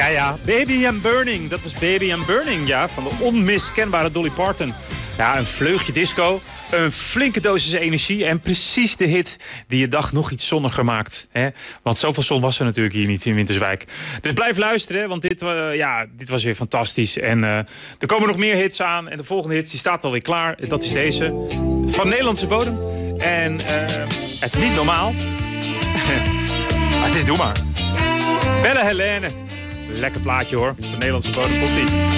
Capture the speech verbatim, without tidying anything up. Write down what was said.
ja, ja. Baby I'm Burning. Dat was Baby I'm Burning, ja. Van de onmiskenbare Dolly Parton. Ja, een vleugje disco. Een flinke dosis energie. En precies de hit die je dag nog iets zonniger maakt. Hè? Want zoveel zon was er natuurlijk hier niet in Winterswijk. Dus blijf luisteren, want dit, uh, ja, dit was weer fantastisch. En uh, er komen nog meer hits aan. En de volgende hit die staat alweer klaar. Dat is deze. Van Nederlandse bodem. En uh, het is niet normaal. Maar het is doe maar. Belle Helene. Lekker plaatje hoor. Van Nederlandse bodem komt ie.